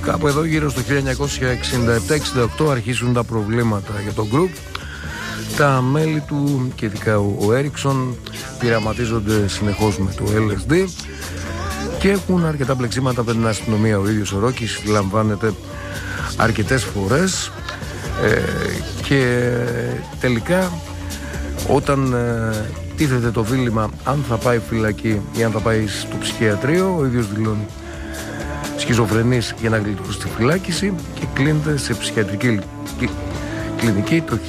Κάπου εδώ γύρω στο 1967-68 αρχίζουν τα προβλήματα για το group. Τα μέλη του και ειδικά ο Έριξον πειραματίζονται συνεχώς με το LSD και έχουν αρκετά μπλεξίματα με την αστυνομία. Ο ίδιος ο Ρόκης συλλαμβάνεται αρκετές φορές και τελικά όταν τίθεται το δίλημμα αν θα πάει φυλακή ή αν θα πάει στο ψυχιατρίο, ο ίδιος δηλώνει σχιζοφρενής για να γλιτώσει τη φυλάκιση και κλείνεται σε ψυχιατρική κλινική το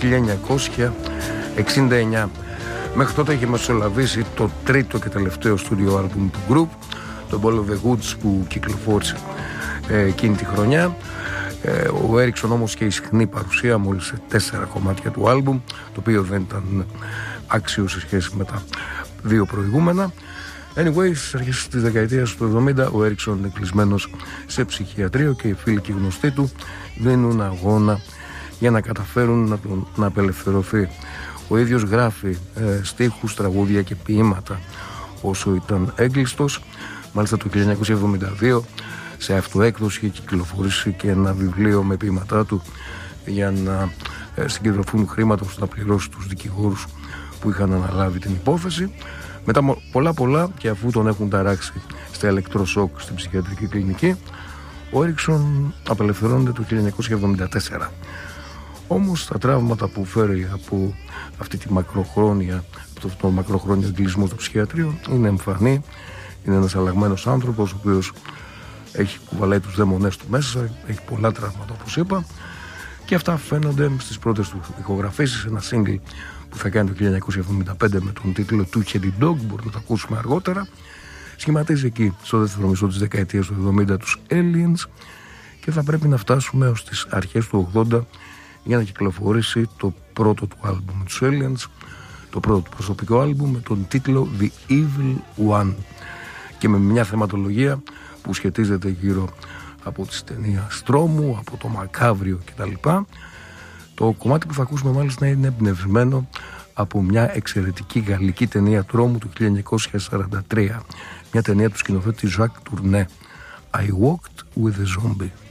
1969. Μέχρι τότε είχε μεσολαβήσει το τρίτο και τελευταίο στούντιο άλμπουμ του group, το Ball of the Woods, που κυκλοφόρησε εκείνη τη χρονιά. Ο Έριξον όμως και η συχνή παρουσία μόλις σε 4 κομμάτια του άλμπουμ, το οποίο δεν ήταν άξιο σε σχέση με τα 2 προηγούμενα. Anyway, στις αρχές της δεκαετίας του 70 ο Έριξον είναι κλεισμένος σε ψυχιατρίο και οι φίλοι και οι γνωστοί του δίνουν αγώνα για να καταφέρουν να απελευθερωθεί. Ο ίδιος γράφει στίχους, τραγούδια και ποίηματα όσο ήταν έγκλειστος. Μάλιστα το 1972 σε αυτοέκδοση είχε κυκλοφορήσει και ένα βιβλίο με ποίηματά του για να συγκεντρωθούν χρήματα ώστε να πληρώσει τους δικηγόρους που είχαν αναλάβει την υπόθεση. Μετά πολλά και αφού τον έχουν ταράξει στα ηλεκτροσόκ στην ψυχιατρική κλινική, ο Έριξον απελευθερώνεται το 1974. Όμως τα τραύματα που φέρει από αυτή τη μακροχρόνιο εγκλεισμό στο ψυχιατρίο είναι εμφανή. Είναι ένας αλλαγμένος άνθρωπος ο οποίος έχει κουβαλάει τους δαίμονές του μέσα, έχει πολλά τραύματα όπως είπα, και αυτά φαίνονται στις πρώτες του ηχογραφήσεις. Ένα single που θα κάνει το 1975 με τον τίτλο Two Headed Dog, μπορούμε να το ακούσουμε αργότερα. Σχηματίζει εκεί στο δεύτερο μισό της δεκαετίας του 70 τους Aliens και θα πρέπει να φτάσουμε ως τις αρχές του 80 για να κυκλοφορήσει το πρώτο του άλμπουμ με τους Aliens, το πρώτο του προσωπικό άλμπουμ με τον τίτλο The Evil One και με μια θεματολογία που σχετίζεται γύρω από τις ταινίες τρόμου, από το μακάβριο κτλ. Το κομμάτι που θα ακούσουμε μάλιστα είναι εμπνευσμένο από μια εξαιρετική γαλλική ταινία τρόμου του 1943, μια ταινία του σκηνοθέτη Jacques Tourneur, I Walked with a Zombie.